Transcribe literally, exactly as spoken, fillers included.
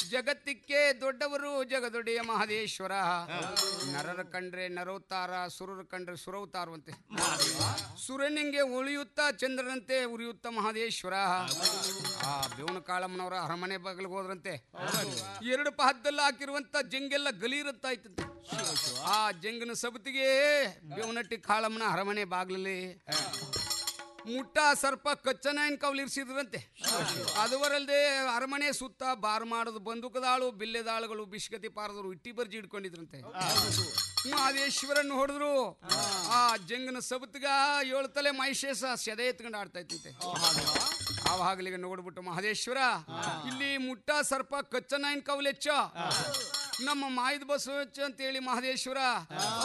ಜಗತ್ತಿಕ್ಕೆ ದೊಡ್ಡವರು ಜಗದೊಡೆಯ ಮಹದೇಶ್ವರ. ನರರ ಕಂಡ್ರೆ ನರೋತಾರ, ಸುರರ ಕಂಡ್ರೆ ಸುರವತಾರವಂತೆ. ಸುರನಿಂಗೆ ಉಳಿಯುತ್ತಾ ಚಂದ್ರನಂತೆ ಉರಿಯುತ್ತ ಮಹದೇಶ್ವರ. ಆ ಬೇವನ ಕಾಳಮ್ಮನವರ ಅರಮನೆ ಬಾಗಿಲಿಗೆ ಹೋದ್ರಂತೆ. ಎರಡು ಹದ್ದಲ್ಲ ಹಾಕಿರುವಂತ ಜಂಗೆಲ್ಲ ಗಲೀರಂತ ಆಯ್ತಂತೆ. ಆ ಜಂಗನ ಸಬತಿಗೆ ಬೇವನಟ್ಟಿ ಕಾಳಮ್ಮನ ಅರಮನೆ ಬಾಗ್ಲಲ್ಲಿ ಮುಟ್ಟ ಸರ್ಪ ಕಚ್ಚನಾಯನ್ ಕವಲಿರಿಸಿದ್ರಂತೆ. ಅದುವರಲ್ಲದೆ ಅರಮನೆ ಸುತ್ತ ಬಾರ್ ಮಾಡೋದು ಬಂದೂಕದಾಳು, ಬಿಲ್ಲೆದಾಳುಗಳು, ಬಿಸ್ಕತಿ ಪಾರದವರು ಇಟ್ಟಿ ಬರ್ಜಿ ಇಟ್ಕೊಂಡಿದ್ರಂತೆ. ಮಹದೇಶ್ವರನ್ನು ಹೊಡೆದ್ರು. ಆ ಜಂಗನ ಸಬತ್ಗ ಏಳು ತಲೆ ಮೈಶೇಷ ಸೆದೆ ಎತ್ಕೊಂಡು ಆಡ್ತಾ ಇತ್ತಂತೆ. ಆವಾಗಲಿಗೆ ನೋಡ್ಬಿಟ್ಟು ಮಹದೇಶ್ವರ, ಇಲ್ಲಿ ಮುಟ್ಟ ಸರ್ಪ ಕಚ್ಚನಾಯನ್ ಕವಲೆಚ್ಚ ನಮ್ಮ ಮಾಯದ ಬಸವಚ್ಚ ಅಂತೇಳಿ ಮಹದೇಶ್ವರ